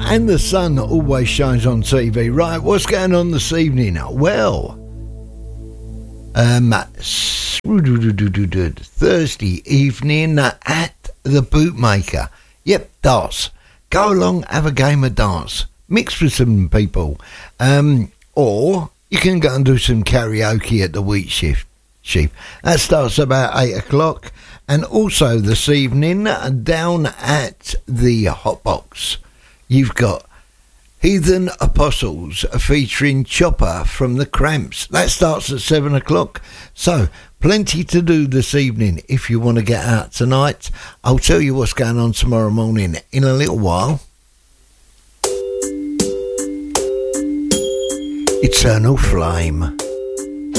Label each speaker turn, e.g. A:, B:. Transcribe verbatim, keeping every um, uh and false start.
A: And the sun always shines on T V. Right, what's going on this evening? Well, um, Thursday evening at the Bootmaker. Yep, darts. Go along, have a game of darts. Mix with some people. Um, or you can go and do some karaoke at the Wheat Shift. Sheep. That starts about eight o'clock. And also this evening, down at the Hotbox, you've got Heathen Apostles featuring Chopper from the Cramps. That starts at seven o'clock. So, plenty to do this evening if you want to get out tonight. I'll tell you what's going on tomorrow morning in a little while. Eternal Flame.